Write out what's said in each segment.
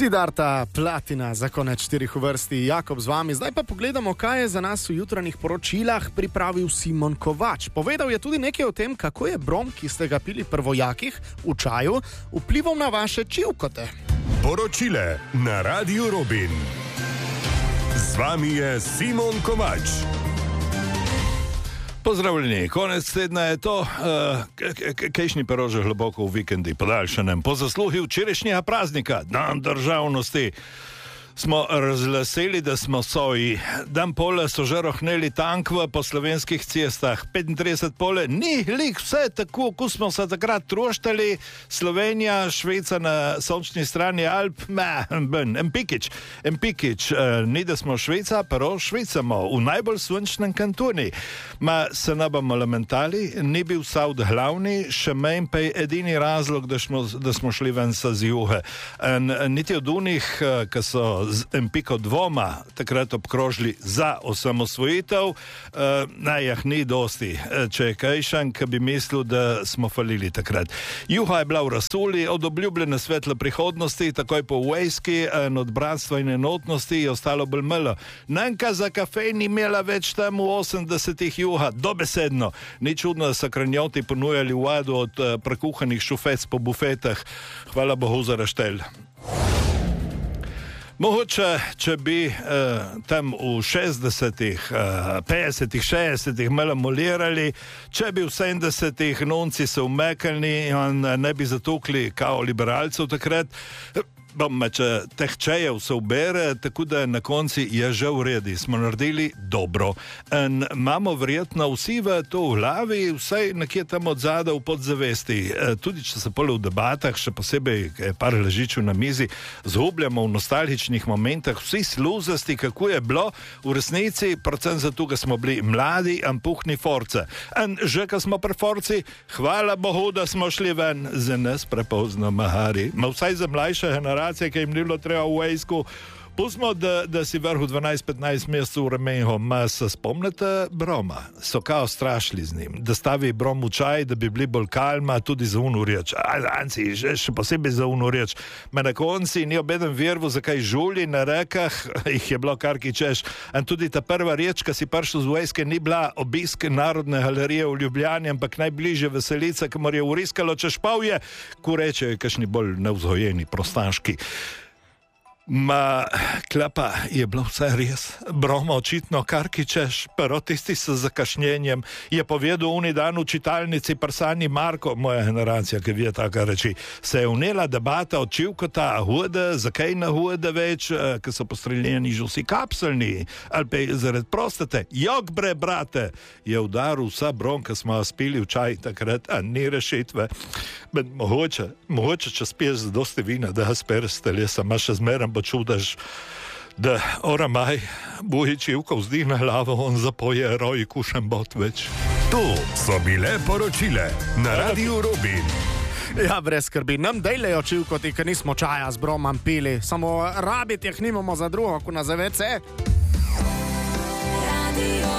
Siddharta Platina, za konec 4 v vrsti, Jakob z vami. Zdaj pa pogledamo, kaj je za nas v jutranjih poročilah pripravil Simon Kovač. Povedal je tudi nekaj o tem, kako je brom, ki ste ga pili pri vojakih v čaju, vplival na vaše čivkote. Poročile na Radiu Robin. Z vami je Simon Kovač. Pozdravljeni, konec tedna je to, kejšnji pero že globoko v vikendi podaljšanem. Po zasluhi včerajšnjega praznika, dan državnosti, smo razglasili, da smo soji. Dan pole so že rohneli tankve po slovenskih cestah. 35 pole, ni lik vse tako, ko smo se takrat troštali. Slovenija, Švica na sončni strani Alp, Empikič. Ni da smo Švica, pero Švicamo v najbolj sončnem kantoni. Ma se ne bomo lamentali, ni bil Saud glavni, še menj pa je edini razlog, da smo šli ven sa z juhe. Niti od unih, ki so z Empiko dvoma takrat obkrožili za osamosvojitev, najjah ni dosti. Če je kajšan, ki bi mislil, da smo falili takrat. Juha je bila v rasuli, od obljubljene svetle prihodnosti, takoj po vojski, od bratstva in enotnosti je ostalo bolj malo. Nanka za kafe ni imela več tam v 80-ih juha, dobesedno. Ni čudno, da so kranjoti ponujali vadu od prekuhanih šufec po bufetah. Hvala Bogu za raštelj. Mogoče, če bi tam v 60-ih, 50-ih, 60-ih malo molirali, če bi v 70-ih nonci se umekali in ne bi zatukli kao liberalcev takrat, če teh čejev se ubere, tako da na konci je že v redi. Smo naredili dobro. In imamo verjetno vsi v to v glavi, vsaj nekje tam od zada v podzavesti. Tudi če se pole v debatah, še posebej par ležičev na mizi, zgubljamo v nostalgičnih momentah vsi sluzasti, kako je bilo v resnici, predvsem zato, ker smo bili mladi, ampuhni force. In že, ko smo pri forci, hvala Bogu, da smo šli ven, za nas prepozno mahari. Ma vsaj za mlajše generacije, ki jim ni bilo treba v vojsku. Pustimo, da si vrhu 12-15 mesecev v remenju. Ma se spomnite broma? So kao strašili z njim. Da stavi brom v čaj, da bi bili bolj kalma, tudi za unu reč. Anci, še posebej za unu reč. Ma na konci ni obeden vervu, zakaj žuli na rekah, jih je bilo kar ki češ. In tudi ta prva reč, ki si prišel z vojske, ni bila obisk Narodne galerije v Ljubljani, ampak najbližje veselica, ki mora je uriskalo češpavje, ko reče, kakšni bolj nevzgojeni, prostaški. Ma, klapa, je bilo vse res. Broma očitno kar ki češ, pero tisti s zakašnjenjem je povedal uni dan v čitalnici Prsani Marko, moja generacija, ki je taka reči, se je vnela debata od čivkota, hude, zakaj na hude več, ki so postreljeni že vsi kapselni, ali pa zaradi prostate. Jok bre, brate, je udaril vsa brom, ki smo spili v čaj takrat, a ni rešitve. Mogoče, če spiješ z dosti vina, da spereš telesa, ma še zmeram bo čudaš, da oramaj buji čivko vzdihne glavo, on zapoje roj kušen bot več. To so bile poročile na Radiu Robin. Ja, brez skrbi, nam dejlejo čivkoti, ker nismo čaja z bromom pili, samo rabiti jih nimamo za drugo, ko na zavece. Radio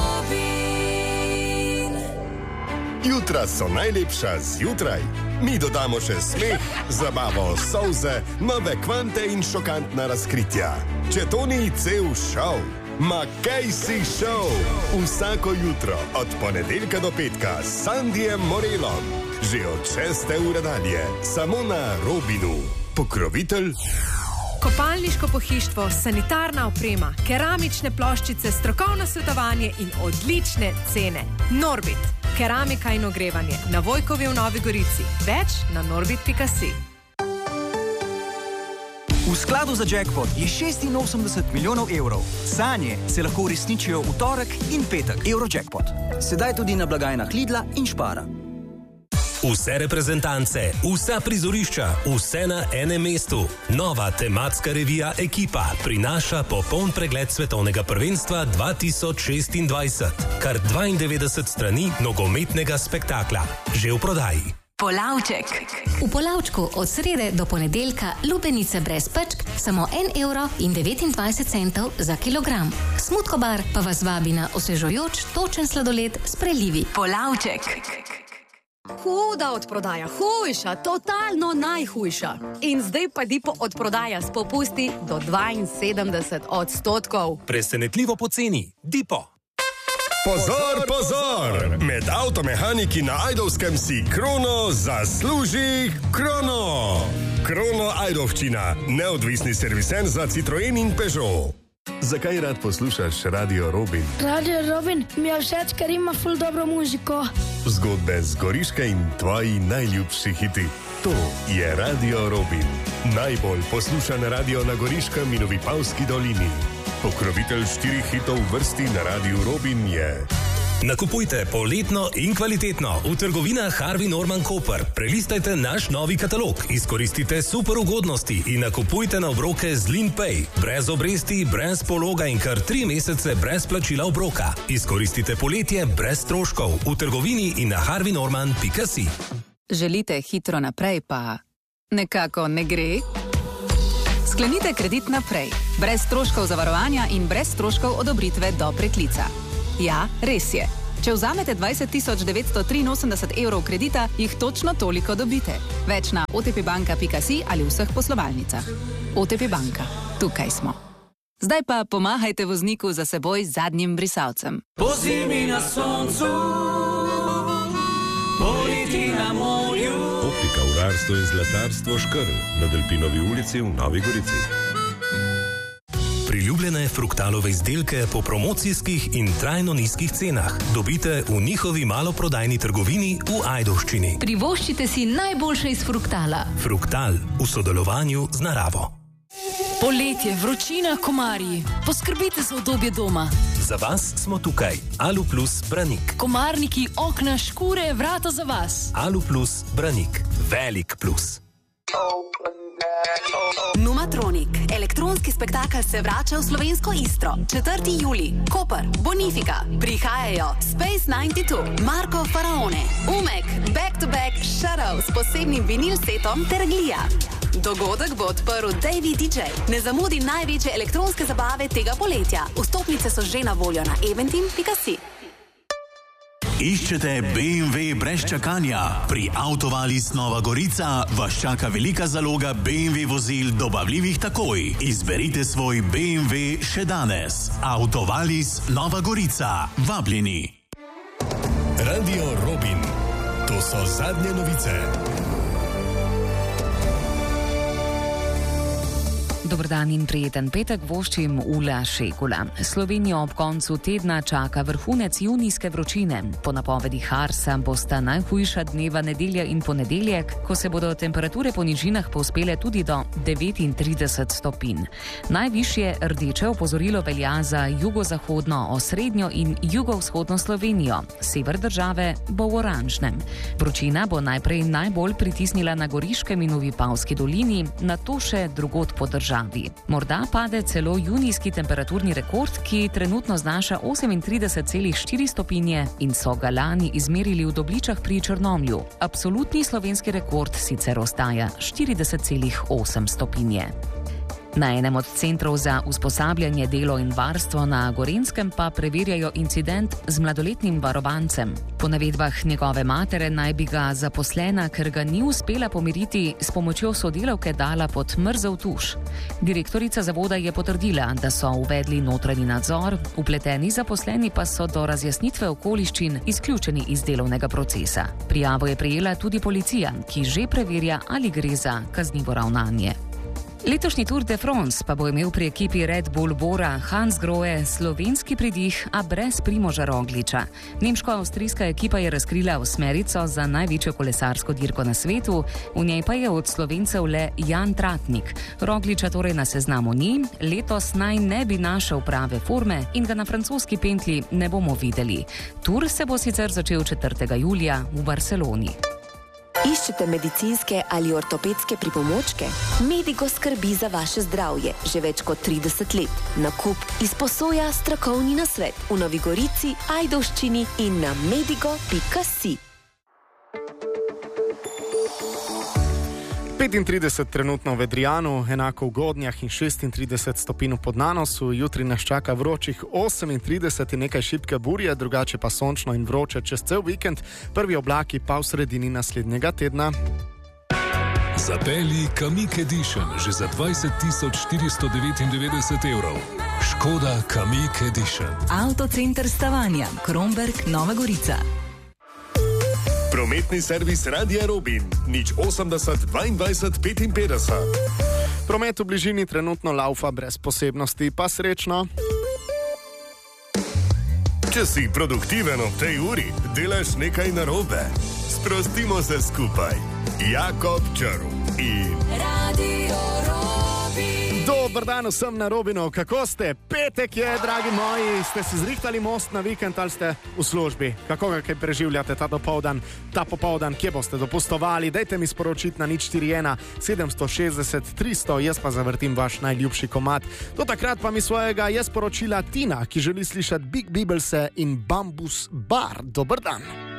Robin. Jutra so najlepša zjutraj. Mi dodamo še smeh, zabavo, solze, nove kvante in šokantna razkritja. Če to ni cel šov, ma kaj si šov? Vsako jutro od ponedeljka do petka s Sandijem Morelom. Že od 6. ure dalje, samo na Robinu. Pokrovitelj Kopalniško pohištvo, sanitarna oprema, keramične ploščice, strokovno svetovanje in odlične cene. Norbit, keramika in ogrevanje na Vojkovi v Novi Gorici. Več na norbit.si. V skladu za jackpot je 86 milijonov evrov. Sanje se lahko uresničijo v torek in petek. Eurojackpot. Sedaj tudi na blagajnah Lidla in Špara. Vse reprezentance, vsa prizorišča, vse na enem mestu. Nova tematska revija Ekipa prinaša popoln pregled svetovnega prvenstva 2026. Kar 92 strani nogometnega spektakla. Že v prodaji. Polavček. V Polavčku od srede do ponedeljka lubenice brez pečk samo 1,29 € za kilogram. Smutkobar pa vas vabi na osvežujoč točen sladoled s prelivi. Polavček. Huda odprodaja, hujša, totalno najhujša. In zdaj pa Dipo odprodaja s popusti do 72%. Presenetljivo poceni. Dipo. Pozor, pozor! Med avtomehaniki na Ajdovskem si Krono zasluži Krono. Krono Ajdovščina, neodvisni serviser za Citroen in Peugeot. Zakaj rad poslušaš Radio Robin? Radio Robin mi je všeč, ker ima ful dobro muziko. Zgodbe z Goriške in tvoji najljubši hiti. To je Radio Robin. Najbolj poslušan radio na Goriškem in v Vipavski dolini. Pokrovitelj 4 hitov v vrsti na Radiu Robin je... Nakupujte poletno in kvalitetno v trgovinah Harvey Norman Koper. Prelistajte naš novi katalog, izkoristite super ugodnosti in nakupujte na obroke z LeanPay. Brez obresti, brez pologa in kar 3 mesece brez plačila obroka. Izkoristite poletje brez stroškov v trgovini in na harveynorman.si. Želite hitro naprej, pa nekako ne gre? Sklenite kredit naprej, brez stroškov zavarovanja in brez stroškov odobritve do preklica. Ja, res je. Če vzamete 20.983 evrov kredita, jih točno toliko dobite. Več na otpbanka.si ali vseh poslovalnicah. OTP Banka. Tukaj smo. Zdaj pa pomahajte vozniku za seboj z zadnjim brisalcem. Po zimi na soncu, poleti na morju. Optika Urarstvo in zlatarstvo Škrl na Delpinovi ulici v Novi Gorici. Priljubljene fruktalove izdelke po promocijskih in trajno nizkih cenah dobite v njihovi maloprodajni trgovini v Ajdovščini. Privoščite si najboljše iz fruktala. Fruktal v sodelovanju z naravo. Poletje, vročina, komarji. Poskrbite za udobje doma. Za vas smo tukaj. Aluplus Branik. Komarniki, okna, škure, vrata za vas. Aluplus Branik. Velik plus. Numatronik. Elektronski spektakel se vrača v slovensko Istro. 4. julij. Koper, Bonifika. Prihajajo Space 92, Marko Faraone, Umek, Back to Back, Shadow s posebnim vinil setom ter Glija. Dogodek bo odprl Davey DJ. Ne zamudi največje elektronske zabave tega poletja. Vstopnice so že na voljo na eventim.si. Iščete BMW brez čakanja? Pri Autovalis Nova Gorica vas čaka velika zaloga BMW vozil dobavljivih takoj. Izberite svoj BMW še danes. Autovalis Nova Gorica. Vabljeni. Radio Robin. To so zadnje novice. Dober dan in prijeten petek voščim Ula Šekula. Slovenijo ob koncu tedna čaka vrhunec junijske vročine. Po napovedi Harsa bosta najhujša dneva nedelja in ponedeljek, ko se bodo temperature po nižinah povzpele tudi do 39 stopinj. Najvišje rdeče opozorilo velja za jugozahodno, osrednjo in jugovzhodno Slovenijo. Sever države bo v oranžnem. Vročina bo najprej najbolj pritisnila na Goriškem in v Vipavski dolini, nato še drugod po državi. Morda pade celo junijski temperaturni rekord, ki trenutno znaša 38,4 stopinje in so ga lani izmerili v Dobličah pri Črnomlju. Absolutni slovenski rekord sicer ostaja 40,8 stopinje. Na enem od centrov za usposabljanje, delo in varstvo na Gorenjskem pa preverjajo incident z mladoletnim varovancem. Po navedbah njegove matere naj bi ga zaposlena, ker ga ni uspela pomiriti, s pomočjo sodelavke dala pod mrzel tuš. Direktorica zavoda je potrdila, da so uvedli notranji nadzor, vpleteni zaposleni pa so do razjasnitve okoliščin izključeni iz delovnega procesa. Prijavo je prejela tudi policija, ki že preverja, ali gre za kaznivo ravnanje. Letošnji Tour de France pa bo imel pri ekipi Red Bull Bora Hansgrohe slovenski pridih, a brez Primoža Rogliča. Nemško-avstrijska ekipa je razkrila osmerico za največjo kolesarsko dirko na svetu, v njej pa je od Slovencev le Jan Tratnik. Rogliča torej na seznamu ni, letos naj ne bi našel prave forme in ga na francoski pentlji ne bomo videli. Tour se bo sicer začel 4. julija v Barceloni. Iščete medicinske ali ortopedske pripomočke? Medigo skrbi za vaše zdravje že več kot 30 let. Nakup, izposoja, strokovni nasvet v Novi Gorici, Ajdovščini in na medigo.si. 35 trenutno v Vedrijanu, enako v Godnjah in 36 stopinj pod nanosu. Jutri nas čaka vročih 38 in nekaj šibke burje, drugače pa sončno in vroče čez cel vikend, prvi oblaki pa v sredini naslednjega tedna. Zapelji Kamiq Edition že za 20.499 evrov. Škoda Kamiq Edition. Avtocenter Stavanja, Kromberk, Nova Gorica. Prometni servis Radia Robin, 080 22 55. Promet v bližini trenutno laufa brez posebnosti, pa srečno. Če si produktiven ob tej uri, delaš nekaj narobe. Sprostimo se skupaj. Jakob Črv in Radio Robin. Dober dan vsem na Robinu, kako ste? Petek je, dragi moji, ste si zrihtali most na vikend ali ste v službi? Kako ga kaj preživljate ta popoldan, kje boste dopustovali? Dajte mi sporočiti na 041 760 300, jaz pa zavrtim vaš najljubši komad. Do takrat pa mi svojega je sporočila Tina, ki želi slišati Big Beeblese in Bambus Bar. Dober dan.